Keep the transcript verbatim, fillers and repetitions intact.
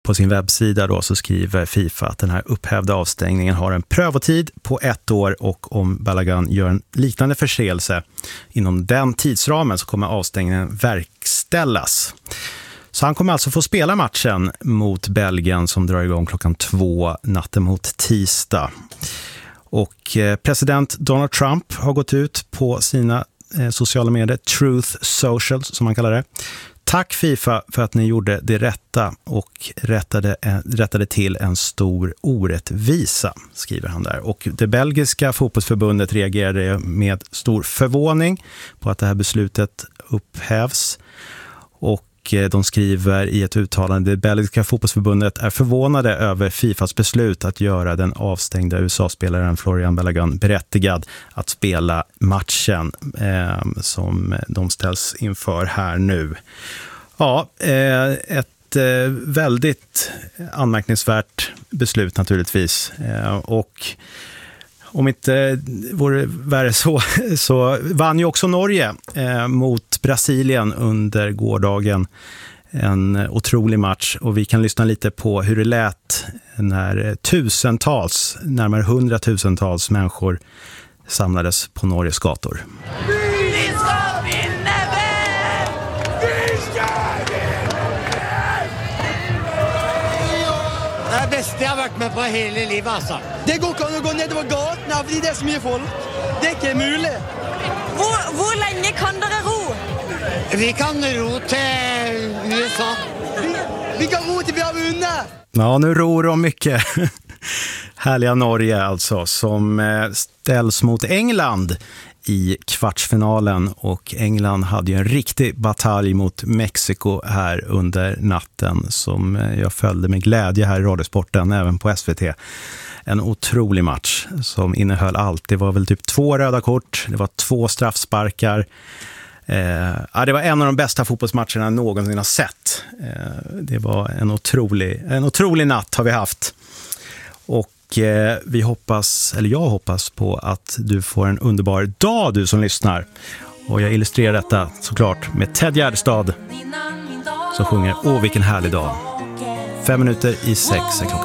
På sin webbsida då så skriver FIFA att den här upphävda avstängningen har en prövotid på ett år och om Balogun gör en liknande förseelse inom den tidsramen så kommer avstängningen verkställas. Så han kommer alltså få spela matchen mot Belgien som drar igång klockan två natten mot tisdag. Och president Donald Trump har gått ut på sina sociala medier, Truth Social som man kallar det. Tack FIFA för att ni gjorde det rätta och rättade, rättade till en stor orättvisa, skriver han där. Och det belgiska fotbollsförbundet reagerade med stor förvåning på att det här beslutet upphävs. Och de skriver i ett uttalande: det belgiska fotbollsförbundet är förvånade över FIFAs beslut att göra den avstängda U S A-spelaren Florian Balogun berättigad att spela matchen eh, som de ställs inför här nu. Ja, eh, ett eh, väldigt anmärkningsvärt beslut naturligtvis. Eh, och om inte vore värre så, så vann ju också Norge eh, mot Brasilien under gårdagen. En otrolig match och vi kan lyssna lite på hur det lät när tusentals, närmare hundratusentals människor samlades på Norges gator. Vi ska vinna väl! Vi ska vinna väl! Det är det bästa jag har varit med på hela livet alltså. Det går inte att gå ner över gatorna för det är så mycket folk. Det är inte möjligt. Hvor, hvor länge kan dere ro? Vi kan ro till U S A. Vi, vi kan ro till vi har vunnit. Ja, nu ror de mycket. Härliga Norge alltså, som ställs mot England i kvartsfinalen. Och England hade ju en riktig batalj mot Mexiko här under natten som jag följde med glädje här i Radiosporten, även på S V T. En otrolig match som innehöll allt. Det var väl typ två röda kort, det var två straffsparkar. Eh, ja, det var en av de bästa fotbollsmatcherna jag någonsin har sett. Eh, det var en otrolig, en otrolig natt har vi haft. Och eh, vi hoppas, eller jag hoppas på att du får en underbar dag, du som lyssnar. Och jag illustrerar detta såklart med Ted Gärdestad som sjunger Åh vilken härlig dag. Fem minuter i sex är klockan.